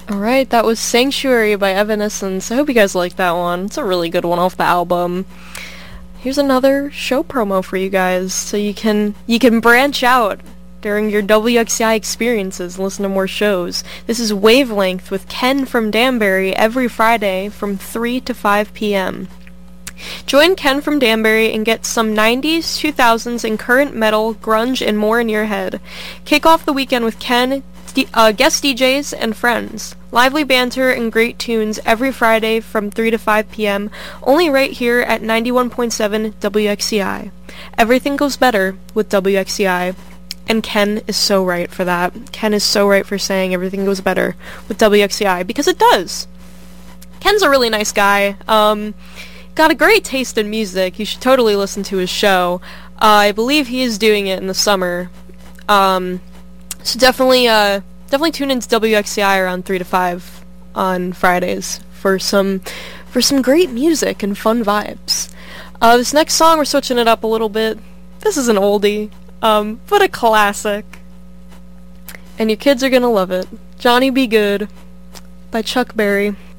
Alright, that was Sanctuary by Evanescence. I hope you guys like that one. It's a really good one off the album. Here's another show promo for you guys, so you can branch out during your WXCI experiences and listen to more shows. This is Wavelength with Ken from Danbury every Friday from 3 to 5 p.m. Join Ken from Danbury and get some 90s, 2000s, and current metal, grunge, and more in your head. Kick off the weekend with Ken, guest DJs, and friends. Lively banter and great tunes every Friday from 3 to 5 p.m. only right here at 91.7 WXCI. Everything goes better with WXCI. And Ken is so right for that. Ken is so right for saying everything goes better with WXCI, because it does. Ken's a really nice guy. Got a great taste in music. You should totally listen to his show. I believe he is doing it in the summer. So definitely tune into WXCI around 3 to 5 on Fridays for some great music and fun vibes. This next song, we're switching it up a little bit. This is an oldie, but a classic. And your kids are gonna love it. Johnny Be Good by Chuck Berry.